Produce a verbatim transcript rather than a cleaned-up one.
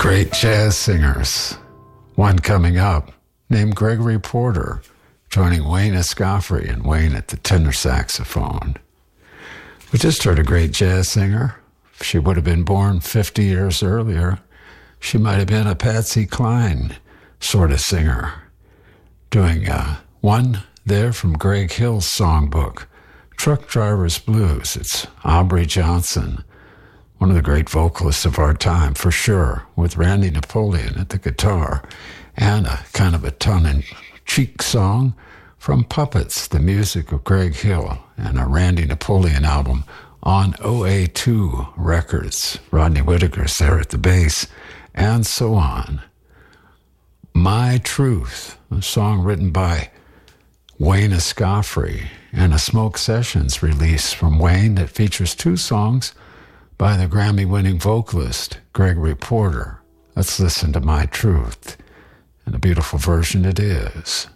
Great jazz singers. One coming up, named Gregory Porter, joining Wayne Escoffery and Wayne at the tenor saxophone. We just heard a great jazz singer. If she would have been born fifty years earlier, she might have been a Patsy Cline sort of singer. Doing uh, one there from Greg Hill's songbook, Truck Driver's Blues. It's Aubrey Johnson, one of the great vocalists of our time, for sure, with Randy Napoleon at the guitar, and a kind of a tongue-in-cheek song from Puppets, the music of Greg Hill, and a Randy Napoleon album on O A two Records. Rodney Whittaker's there at the bass, and so on. My Truth, a song written by Wayne Escoffery, and a Smoke Sessions release from Wayne that features two songs by the Grammy-winning vocalist Gregory Porter. Let's listen to My Truth, and a beautiful version it is.